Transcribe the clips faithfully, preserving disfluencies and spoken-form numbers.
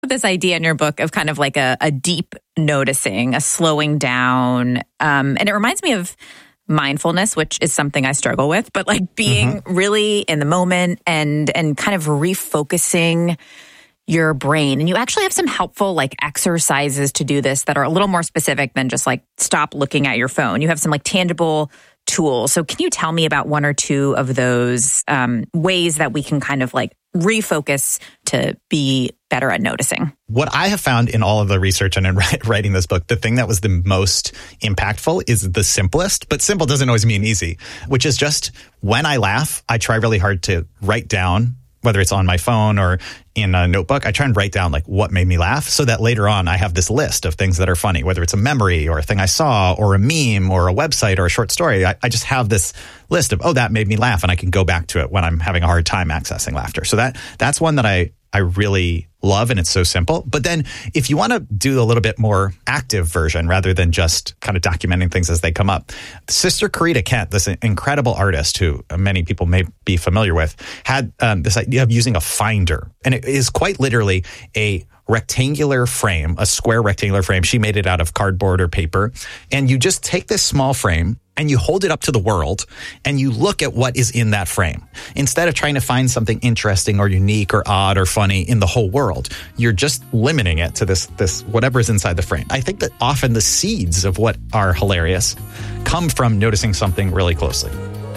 This idea in your book of kind of like a, a deep noticing, a slowing down. Um, and it reminds me of mindfulness, which is something I struggle with, but like being mm-hmm. really in the moment and and kind of refocusing your brain. And you actually have some helpful like exercises to do this that are a little more specific than just like stop looking at your phone. You have some like tangible tools. So can you tell me about one or two of those um, ways that we can kind of like refocus to be better at noticing? What I have found in all of the research and in writing this book, the thing that was the most impactful is the simplest, but simple doesn't always mean easy, which is just when I laugh, I try really hard to write down, whether it's on my phone or in a notebook, I try and write down like what made me laugh so that later on I have this list of things that are funny, whether it's a memory or a thing I saw or a meme or a website or a short story. I, I just have this list of, oh, that made me laugh, and I can go back to it when I'm having a hard time accessing laughter. So that that's one that I I really love, and it's so simple. But then if you want to do a little bit more active version rather than just kind of documenting things as they come up, Sister Corita Kent, this incredible artist who many people may be familiar with, had um, this idea of using a finder. And it is quite literally a rectangular frame, a square rectangular frame. She made it out of cardboard or paper. And you just take this small frame and you hold it up to the world and you look at what is in that frame. Instead of trying to find something interesting or unique or odd or funny in the whole world, you're just limiting it to this, this whatever is inside the frame. I think that often the seeds of what are hilarious come from noticing something really closely.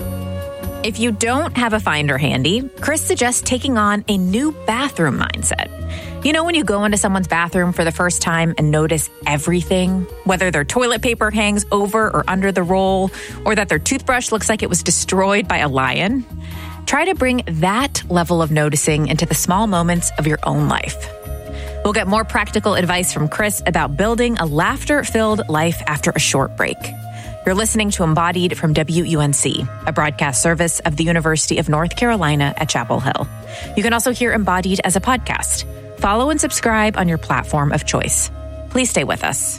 If you don't have a finder handy, Chris suggests taking on a new bathroom mindset. You know when you go into someone's bathroom for the first time and notice everything, whether their toilet paper hangs over or under the roll, or that their toothbrush looks like it was destroyed by a lion? Try to bring that level of noticing into the small moments of your own life. We'll get more practical advice from Chris about building a laughter-filled life after a short break. You're listening to Embodied from W U N C, a broadcast service of the University of North Carolina at Chapel Hill. You can also hear Embodied as a podcast. Follow and subscribe on your platform of choice. Please stay with us.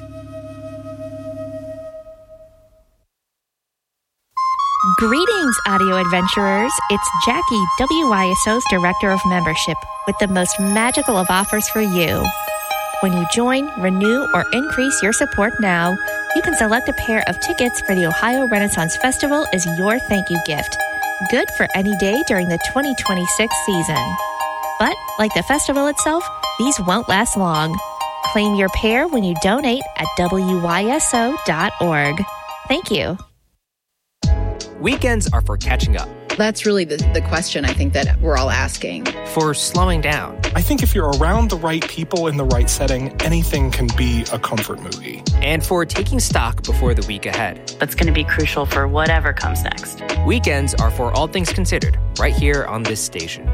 Greetings, audio adventurers. It's Jackie, W Y S O's Director of Membership, with the most magical of offers for you. When you join, renew, or increase your support now, you can select a pair of tickets for the Ohio Renaissance Festival as your thank you gift. Good for any day during the twenty twenty-six season. But, like the festival itself, these won't last long. Claim your pair when you donate at W Y S O dot org. Thank you. Weekends are for catching up. That's really the, the question I think that we're all asking. For slowing down. I think if you're around the right people in the right setting, anything can be a comfort movie. And for taking stock before the week ahead. That's going to be crucial for whatever comes next. Weekends are for all things considered, right here on this station.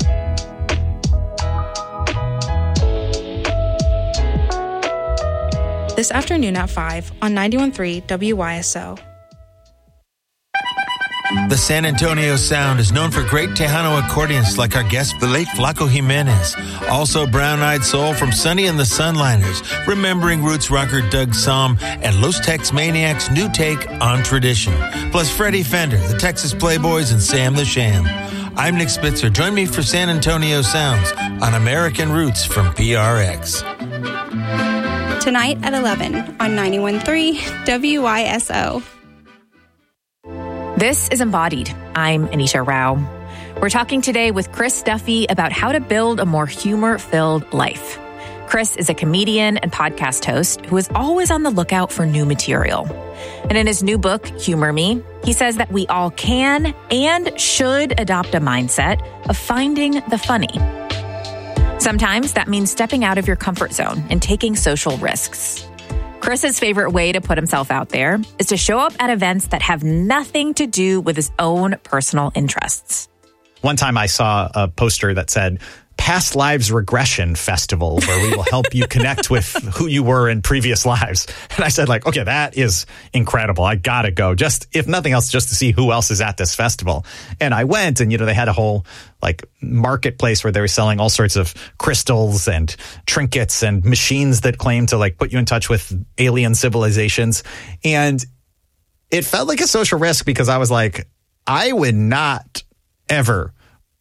This afternoon at five on ninety-one point three W Y S O. The San Antonio Sound is known for great Tejano accordions like our guest, the late Flaco Jimenez. Also Brown-Eyed Soul from Sonny and the Sunliners, remembering roots rocker Doug Somm, and Los Tex Maniacs' new take on tradition. Plus Freddie Fender, the Texas Playboys, and Sam the Sham. I'm Nick Spitzer. Join me for San Antonio Sounds on American Roots from P R X. Tonight at eleven on ninety-one point three W Y S O. This is Embodied. I'm Anisha Rao. We're talking today with Chris Duffy about how to build a more humor-filled life. Chris is a comedian and podcast host who is always on the lookout for new material. And in his new book, Humor Me, he says that we all can and should adopt a mindset of finding the funny. Sometimes that means stepping out of your comfort zone and taking social risks. Chris's favorite way to put himself out there is to show up at events that have nothing to do with his own personal interests. One time I saw a poster that said, Past Lives Regression Festival, where we will help you connect with who you were in previous lives. And I said, like, okay, that is incredible. I gotta go. Just, if nothing else, just to see who else is at this festival. And I went, and, you know, they had a whole, like, marketplace where they were selling all sorts of crystals and trinkets and machines that claim to, like, put you in touch with alien civilizations. And it felt like a social risk because I was like, I would not ever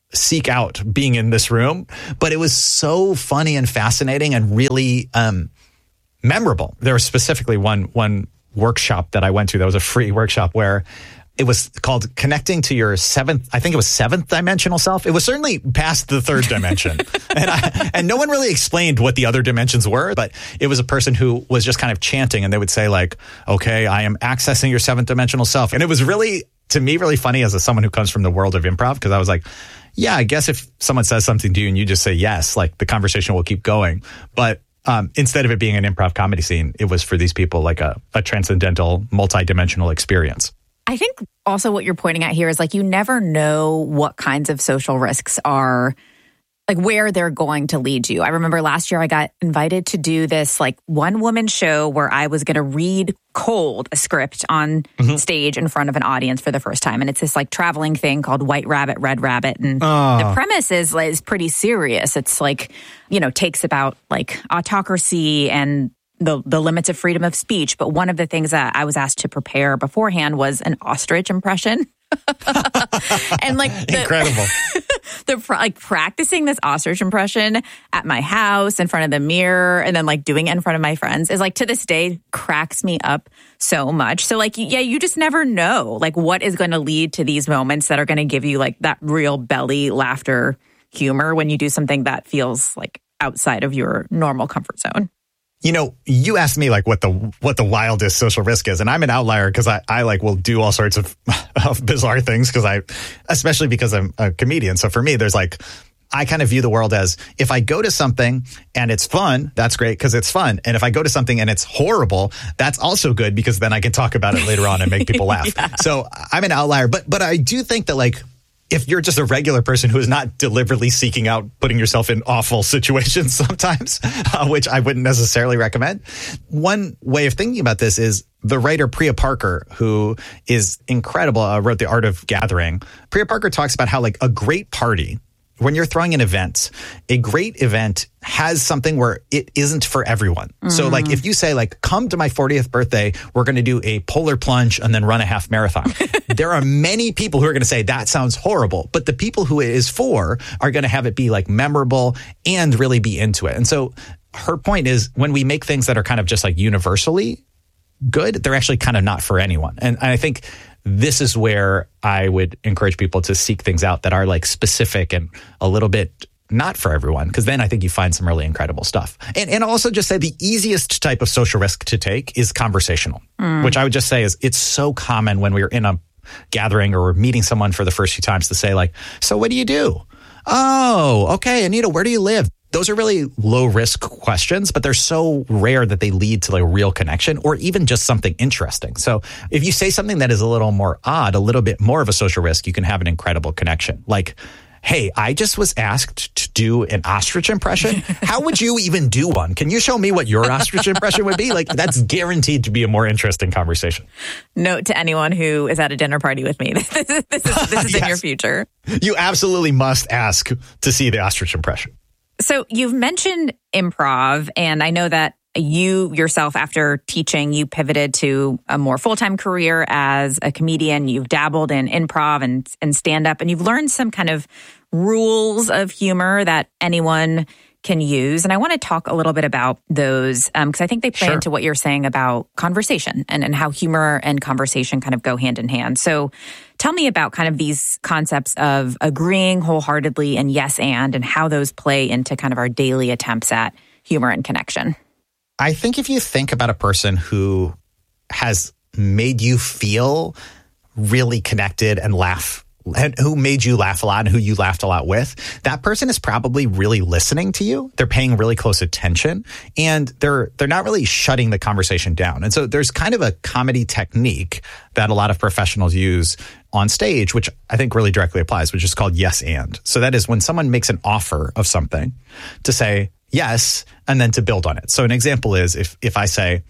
seek out being in this room, but it was so funny and fascinating and really um, memorable. There was specifically one one workshop that I went to that was a free workshop where it was called Connecting to Your Seventh, I think it was Seventh Dimensional Self. It was certainly past the third dimension. and, I, and no one really explained what the other dimensions were, but it was a person who was just kind of chanting, and they would say like, okay, I am accessing your seventh dimensional self. And it was really, to me, really funny as a, someone who comes from the world of improv, because I was like, yeah, I guess if someone says something to you and you just say yes, like the conversation will keep going. But um, instead of it being an improv comedy scene, it was for these people like a, a transcendental, multi-dimensional experience. I think also what you're pointing at here is like you never know what kinds of social risks are, like where they're going to lead you. I remember last year I got invited to do this like one woman show where I was going to read cold a script on mm-hmm. stage in front of an audience for the first time. And it's this like traveling thing called White Rabbit, Red Rabbit. And oh. the premise is, is pretty serious. It's like, you know, takes about like autocracy and the the limits of freedom of speech. But one of the things that I was asked to prepare beforehand was an ostrich impression. and like the, incredible. the like practicing this ostrich impression at my house in front of the mirror and then like doing it in front of my friends is like to this day cracks me up so much. So like, yeah, you just never know like what is going to lead to these moments that are going to give you like that real belly laughter humor when you do something that feels like outside of your normal comfort zone. You know, you asked me like what the what the wildest social risk is, and I'm an outlier because I, I like will do all sorts of, of bizarre things because I, especially because I'm a comedian. So for me, there's like, I kind of view the world as if I go to something and it's fun, that's great because it's fun. And if I go to something and it's horrible, that's also good because then I can talk about it later on and make people laugh. yeah. So I'm an outlier, but but I do think that like, if you're just a regular person who is not deliberately seeking out putting yourself in awful situations sometimes, uh, which I wouldn't necessarily recommend. One way of thinking about this is the writer Priya Parker, who is incredible, uh, wrote The Art of Gathering. Priya Parker talks about how like a great party, when you're throwing an event, a great event has something where it isn't for everyone. Mm. So like if you say like, come to my fortieth birthday, we're going to do a polar plunge and then run a half marathon. There are many people who are going to say that sounds horrible, but the people who it is for are going to have it be like memorable and really be into it. And so her point is when we make things that are kind of just like universally good, they're actually kind of not for anyone. And I think this is where I would encourage people to seek things out that are like specific and a little bit not for everyone, because then I think you find some really incredible stuff. And, and also just say the easiest type of social risk to take is conversational, mm. which I would just say is it's so common when we're in a gathering or we're meeting someone for the first few times to say like, so what do you do? Oh, okay, Anita, where do you live? Those are really low risk questions, but they're so rare that they lead to like a real connection or even just something interesting. So if you say something that is a little more odd, a little bit more of a social risk, you can have an incredible connection. Like, hey, I just was asked to do an ostrich impression. How would you even do one? Can you show me what your ostrich impression would be? Like, that's guaranteed to be a more interesting conversation. Note to anyone who is at a dinner party with me. This is, this is, this is yes. in your future. You absolutely must ask to see the ostrich impression. So you've mentioned improv, and I know that you yourself, after teaching, you pivoted to a more full-time career as a comedian. You've dabbled in improv and, and stand-up, and you've learned some kind of rules of humor that anyone can use. And I want to talk a little bit about those because um, I think they play sure. into what you're saying about conversation and, and how humor and conversation kind of go hand in hand. So tell me about kind of these concepts of agreeing wholeheartedly and yes and, and how those play into kind of our daily attempts at humor and connection. I think if you think about a person who has made you feel really connected and laugh, and who made you laugh a lot and who you laughed a lot with, that person is probably really listening to you. They're paying really close attention and they're they're not really shutting the conversation down. And so there's kind of a comedy technique that a lot of professionals use on stage, which I think really directly applies, which is called yes and. So that is when someone makes an offer of something to say yes and then to build on it. So an example is if if I say,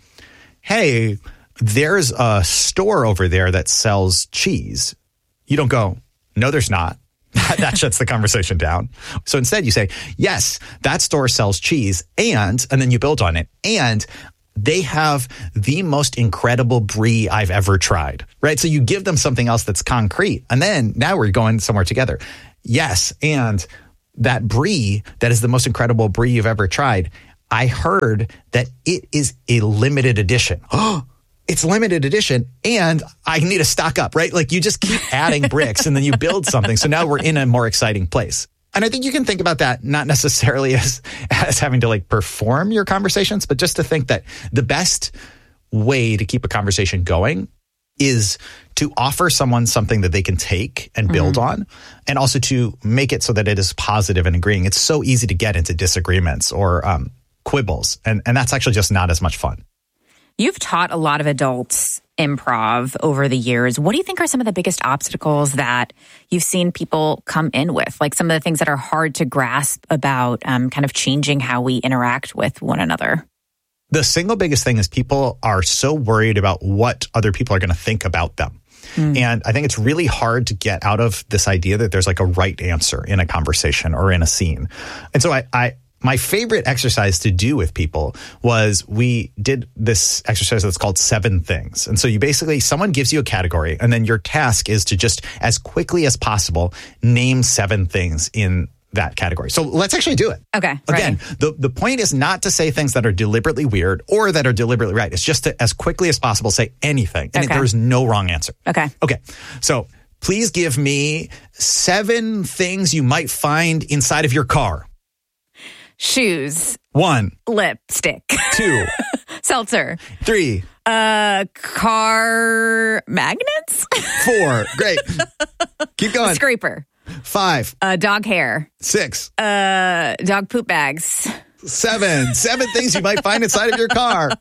hey, there's a store over there that sells cheese. You don't go, no, there's not. That shuts the conversation down. So instead you say, yes, that store sells cheese and, and then you build on it. And they have the most incredible brie I've ever tried, right? So you give them something else that's concrete. And then now we're going somewhere together. Yes. And that brie, that is the most incredible brie you've ever tried. I heard that it is a limited edition. Oh, it's limited edition and I need to stock up, right? Like you just keep adding bricks and then you build something. So now we're in a more exciting place. And I think you can think about that not necessarily as, as having to like perform your conversations, but just to think that the best way to keep a conversation going is to offer someone something that they can take and build mm-hmm. on, and also to make it so that it is positive and agreeing. It's so easy to get into disagreements or um, quibbles, and, and that's actually just not as much fun. You've taught a lot of adults improv over the years. What do you think are some of the biggest obstacles that you've seen people come in with? Like some of the things that are hard to grasp about um, kind of changing how we interact with one another? The single biggest thing is people are so worried about what other people are going to think about them. Mm. And I think it's really hard to get out of this idea that there's like a right answer in a conversation or in a scene. And so I, I my favorite exercise to do with people was we did this exercise that's called Seven Things. And so you basically, someone gives you a category and then your task is to just as quickly as possible name seven things in that category. So let's actually do it. Okay. Again, the, the point is not to say things that are deliberately weird or that are deliberately right. It's just to, as quickly as possible, say anything. And okay. there's no wrong answer. Okay. Okay. So please give me seven things you might find inside of your car. Shoes. One. Lipstick. Two. Seltzer. Three. Uh, car magnets. Four. Great. Keep going. Scraper. Five. Uh, dog hair. Six. Uh, dog poop bags. Seven. Seven things you might find inside of your car.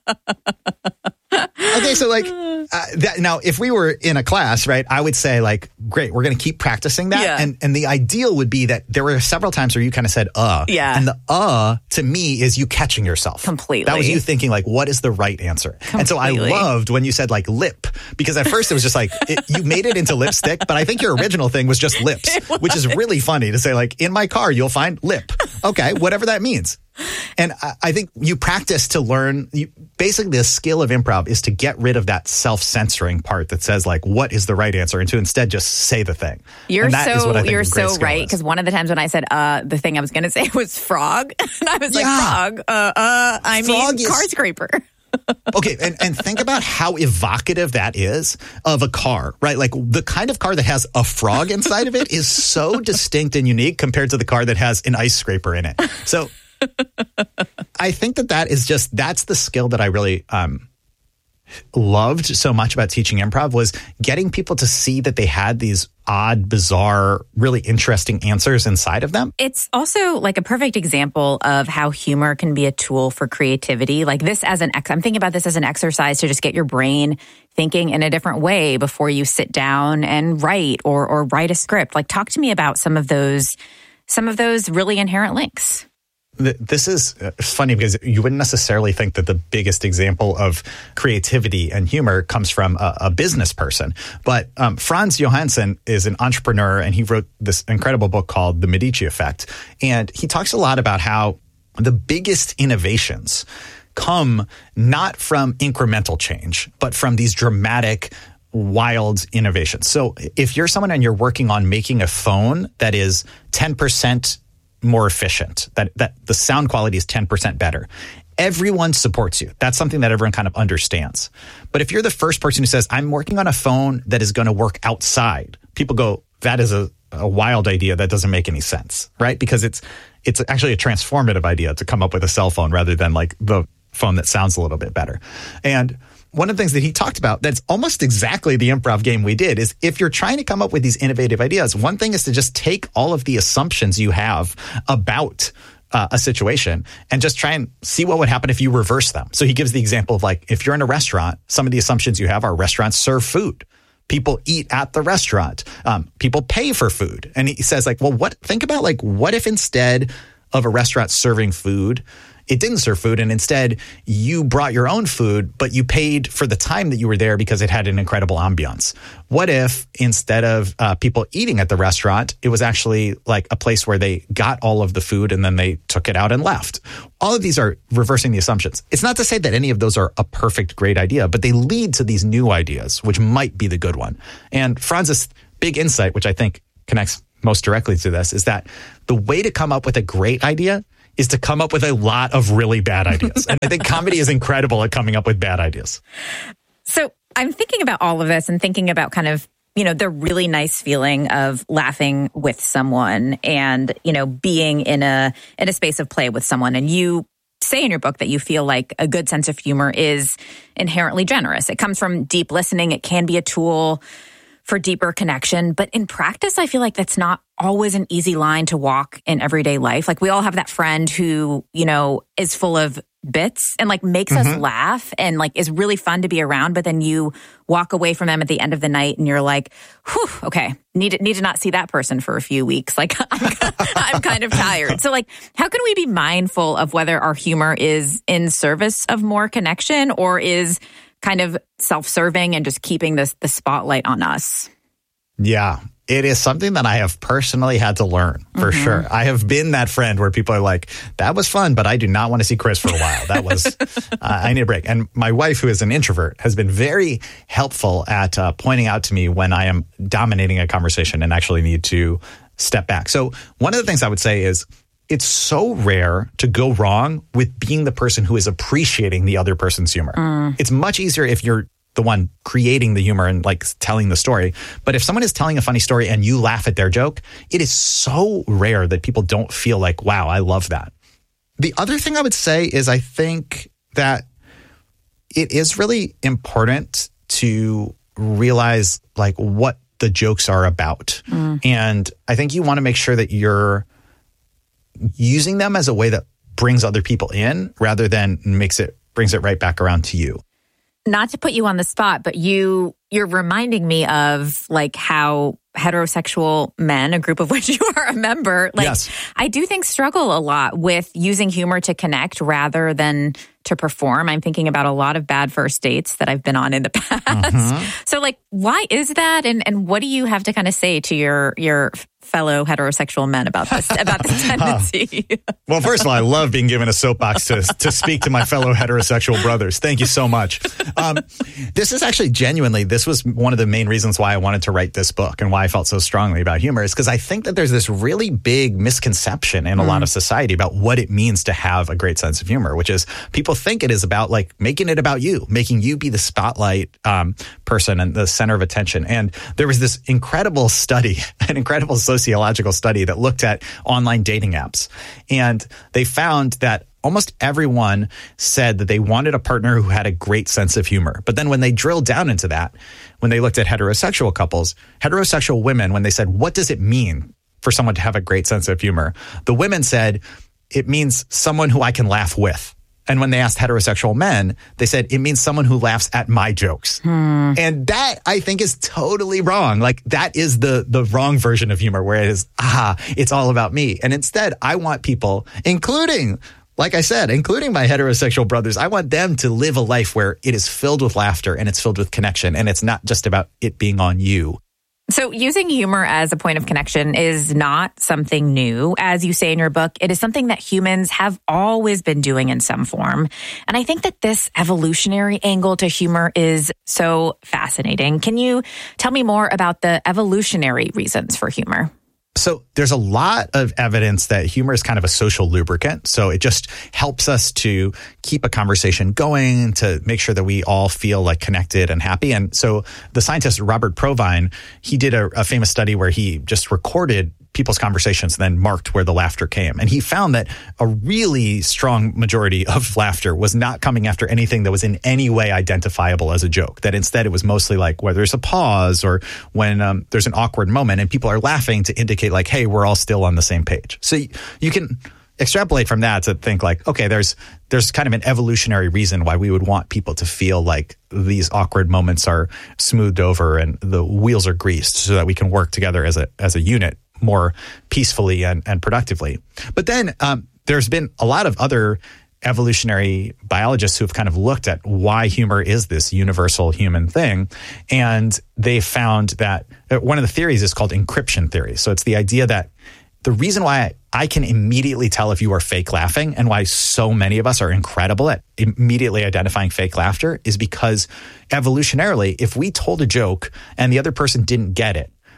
Okay, so like, uh, that, now if we were in a class, right, I would say like, great, we're going to keep practicing that. Yeah. And and the ideal would be that there were several times where you kind of said, uh. Yeah. And the uh, to me, is you catching yourself. Completely. That was you thinking like, what is the right answer? Completely. And so I loved when you said like lip, because at first it was just like, it, you made it into lipstick, but I think your original thing was just lips, which is really funny to say like, in my car, you'll find lip. Okay, whatever that means. And I think you practice to learn, you, basically the skill of improv is to get rid of that self-censoring part that says like, what is the right answer? And to instead just say the thing. You're so, you're so right. Because one of the times when I said, uh, the thing I was going to say was frog. And I was yeah. like, frog, uh, uh, I frog mean, is- car scraper. Okay, and, and think about how evocative that is of a car, right? Like the kind of car that has a frog inside of it is so distinct and unique compared to the car that has an ice scraper in it. So I think that that is just, that's the skill that I really um, loved so much about teaching improv, was getting people to see that they had these odd, bizarre, really interesting answers inside of them. It's also like a perfect example of how humor can be a tool for creativity. Like this as an, ex- I'm thinking about this as an exercise to just get your brain thinking in a different way before you sit down and write or or write a script. Like talk to me about some of those, some of those really inherent links. This is funny because you wouldn't necessarily think that the biggest example of creativity and humor comes from a, a business person. But um, Franz Johansson is an entrepreneur, and he wrote this incredible book called The Medici Effect. And he talks a lot about how the biggest innovations come not from incremental change, but from these dramatic, wild innovations. So if you're someone and you're working on making a phone that is ten percent more efficient, that that the sound quality is ten percent better, everyone supports you. That's something that everyone kind of understands. But if you're the first person who says, I'm working on a phone that is going to work outside, people go, that is a, a wild idea. That doesn't make any sense, right? Because it's it's actually a transformative idea to come up with a cell phone rather than like the phone that sounds a little bit better. And one of the things that he talked about that's almost exactly the improv game we did is if you're trying to come up with these innovative ideas, one thing is to just take all of the assumptions you have about uh, a situation and just try and see what would happen if you reverse them. So he gives the example of like, if you're in a restaurant, some of the assumptions you have are restaurants serve food. People eat at the restaurant. Um, people pay for food. And he says like, well, what, think about like, what if instead of a restaurant serving food, it didn't serve food, and instead you brought your own food, but you paid for the time that you were there because it had an incredible ambiance? What if instead of uh, people eating at the restaurant, it was actually like a place where they got all of the food and then they took it out and left? All of these are reversing the assumptions. It's not to say that any of those are a perfect, great idea, but they lead to these new ideas, which might be the good one. And Franz's big insight, which I think connects most directly to this, is that the way to come up with a great idea is to come up with a lot of really bad ideas. And I think comedy is incredible at coming up with bad ideas. So I'm thinking about all of this and thinking about kind of, you know, the really nice feeling of laughing with someone and, you know, being in a in a space of play with someone. And you say in your book that you feel like a good sense of humor is inherently generous. It comes from deep listening. It can be a tool for deeper connection. But in practice, I feel like that's not always an easy line to walk in everyday life. Like we all have that friend who, you know, is full of bits and like makes mm-hmm. us laugh and like is really fun to be around. But then you walk away from them at the end of the night and you're like, whew, okay, need to, need to not see that person for a few weeks. Like I'm, I'm kind of tired. So like, how can we be mindful of whether our humor is in service of more connection or is kind of self-serving and just keeping this the spotlight on us? Yeah, it is something that I have personally had to learn for mm-hmm. sure. I have been that friend where people are like, that was fun, but I do not want to see Chris for a while. That was, uh, I need a break. And my wife, who is an introvert, has been very helpful at uh, pointing out to me when I am dominating a conversation and actually need to step back. So one of the things I would say is, it's so rare to go wrong with being the person who is appreciating the other person's humor. Mm. It's much easier if you're the one creating the humor and like telling the story. But if someone is telling a funny story and you laugh at their joke, it is so rare that people don't feel like, wow, I love that. The other thing I would say is I think that it is really important to realize like what the jokes are about. Mm. And I think you want to make sure that you're using them as a way that brings other people in rather than makes it brings it right back around to you. Not to put you on the spot, but you you're reminding me of like how heterosexual men, a group of which you are a member, like yes. I do think struggle a lot with using humor to connect rather than to perform. I'm thinking about a lot of bad first dates that I've been on in the past. Mm-hmm. So like, why is that? And and what do you have to kind of say to your your fellow heterosexual men about this about this tendency? Oh. Well, first of all, I love being given a soapbox to to speak to my fellow heterosexual brothers. Thank you so much. Um, this is actually genuinely, this was one of the main reasons why I wanted to write this book and why I felt so strongly about humor is because I think that there's this really big misconception in a mm. lot of society about what it means to have a great sense of humor, which is people think it is about like making it about you, making you be the spotlight um, person and the center of attention. And there was this incredible study, an incredible sociological study that looked at online dating apps. And they found that almost everyone said that they wanted a partner who had a great sense of humor. But then when they drilled down into that, when they looked at heterosexual couples, heterosexual women, when they said, what does it mean for someone to have a great sense of humor? The women said, it means someone who I can laugh with. And when they asked heterosexual men, they said, it means someone who laughs at my jokes. Hmm. And that, I think, is totally wrong. Like, that is the the wrong version of humor, where it is, ah, it's all about me. And instead, I want people, including, like I said, including my heterosexual brothers, I want them to live a life where it is filled with laughter and it's filled with connection. And it's not just about it being on you. So using humor as a point of connection is not something new. As you say in your book, it is something that humans have always been doing in some form. And I think that this evolutionary angle to humor is so fascinating. Can you tell me more about the evolutionary reasons for humor? So there's a lot of evidence that humor is kind of a social lubricant. So it just helps us to keep a conversation going, to make sure that we all feel like connected and happy. And so the scientist Robert Provine, he did a, a famous study where he just recorded people's conversations and then marked where the laughter came. And he found that a really strong majority of laughter was not coming after anything that was in any way identifiable as a joke, that instead it was mostly like where there's a pause or when um, there's an awkward moment and people are laughing to indicate like, hey, we're all still on the same page. So you, you can extrapolate from that to think like, okay, there's there's kind of an evolutionary reason why we would want people to feel like these awkward moments are smoothed over and the wheels are greased so that we can work together as a as a unit more peacefully and, and productively. But then um, there's been a lot of other evolutionary biologists who have kind of looked at why humor is this universal human thing. And they found that one of the theories is called encryption theory. So it's the idea that the reason why I can immediately tell if you are fake laughing and why so many of us are incredible at immediately identifying fake laughter is because evolutionarily, if we told a joke and the other person didn't get it,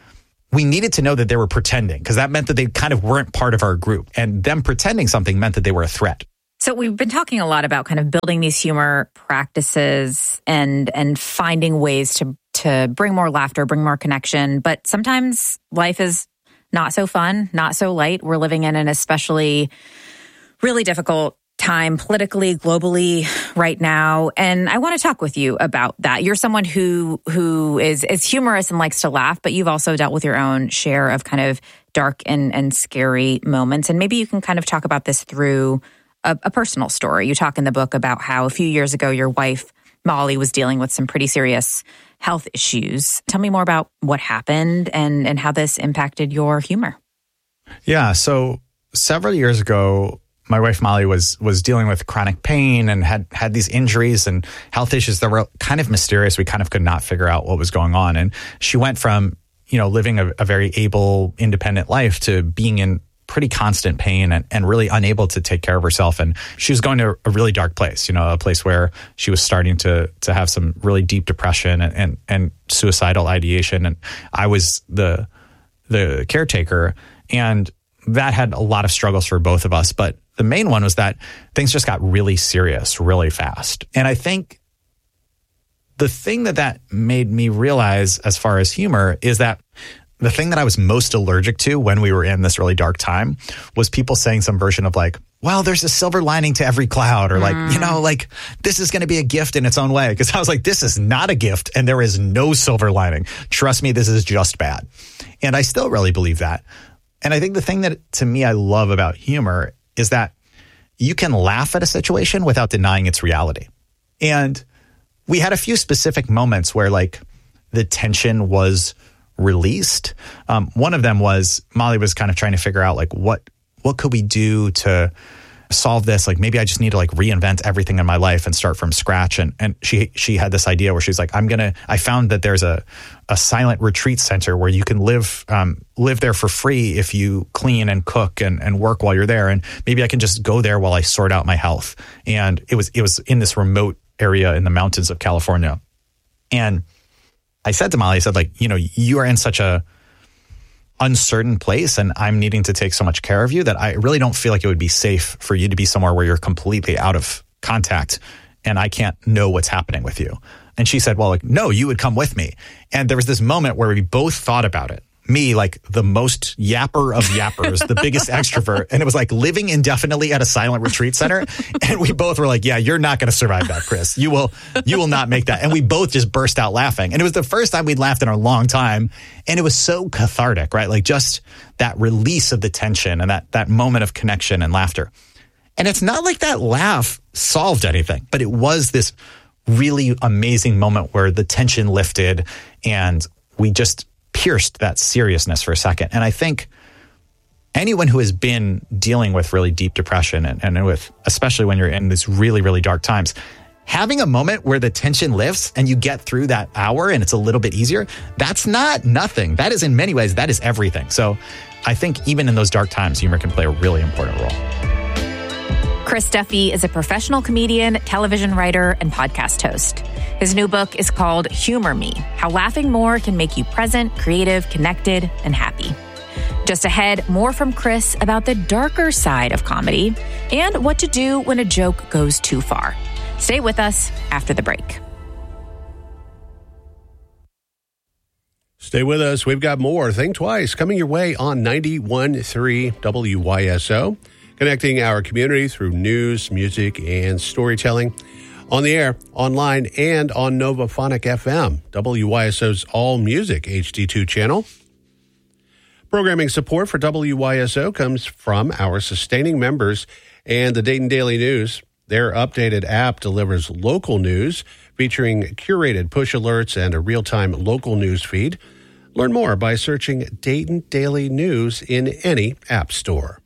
we needed to know that they were pretending, because that meant that they kind of weren't part of our group. And them pretending something meant that they were a threat. So we've been talking a lot about kind of building these humor practices and and finding ways to to bring more laughter, bring more connection. But sometimes life is not so fun, not so light. We're living in an especially really difficult time politically, globally right now. And I want to talk with you about that. You're someone who who is, is humorous and likes to laugh, but you've also dealt with your own share of kind of dark and, and scary moments. And maybe you can kind of talk about this through a, a personal story. You talk in the book about how a few years ago, your wife, Molly, was dealing with some pretty serious health issues. Tell me more about what happened and, and how this impacted your humor. Yeah. So several years ago, my wife, Molly, was was dealing with chronic pain and had, had these injuries and health issues that were kind of mysterious. We kind of could not figure out what was going on. And she went from, you know, living a, a very able, independent life to being in pretty constant pain and, and really unable to take care of herself. And she was going to a really dark place, you know, a place where she was starting to to have some really deep depression and, and, and suicidal ideation. And I was the the caretaker, and that had a lot of struggles for both of us. But the main one was that things just got really serious really fast. And I think the thing that that made me realize as far as humor is that the thing that I was most allergic to when we were in this really dark time was people saying some version of like, well, there's a silver lining to every cloud, or like, mm. you know, like this is going to be a gift in its own way. Because I was like, this is not a gift and there is no silver lining. Trust me, this is just bad. And I still really believe that. And I think the thing that to me I love about humor is that you can laugh at a situation without denying its reality. And we had a few specific moments where like the tension was released. Um, one of them was Molly was kind of trying to figure out like what what could we do to solve this? Like maybe I just need to like reinvent everything in my life and start from scratch. And and she she had this idea where she's like, I'm gonna. I found that there's a a silent retreat center where you can live um, live there for free if you clean and cook and, and work while you're there. And maybe I can just go there while I sort out my health. And it was it was in this remote area in the mountains of California. And I said to Molly, I said, like, you know, you are in such a uncertain place and I'm needing to take so much care of you that I really don't feel like it would be safe for you to be somewhere where you're completely out of contact and I can't know what's happening with you. And she said, well, like, no, you would come with me. And there was this moment where we both thought about it. Me, like the most yapper of yappers, the biggest extrovert. And it was like living indefinitely at a silent retreat center. And we both were like, yeah, you're not going to survive that, Chris. You will, you will not make that. And we both just burst out laughing. And it was the first time we'd laughed in a long time. And it was so cathartic, right? Like just that release of the tension and that, that moment of connection and laughter. And it's not like that laugh solved anything, but it was this really amazing moment where the tension lifted and we just pierced that seriousness for a second. And I think anyone who has been dealing with really deep depression and, and with, especially when you're in these really, really dark times, having a moment where the tension lifts and you get through that hour and it's a little bit easier, that's not nothing. That is in many ways, that is everything. So I think even in those dark times, humor can play a really important role. Chris Duffy is a professional comedian, television writer, and podcast host. His new book is called Humor Me: How Laughing More Can Make You Present, Creative, Connected, and Happy. Just ahead, more from Chris about the darker side of comedy and what to do when a joke goes too far. Stay with us after the break. Stay with us. We've got more Think Twice coming your way on ninety-one point three W Y S O, connecting our community through news, music, and storytelling. On the air, online, and on Novaphonic F M, W Y S O's All Music H D two channel. Programming support for W Y S O comes from our sustaining members and the Dayton Daily News. Their updated app delivers local news featuring curated push alerts and a real-time local news feed. Learn more by searching Dayton Daily News in any app store.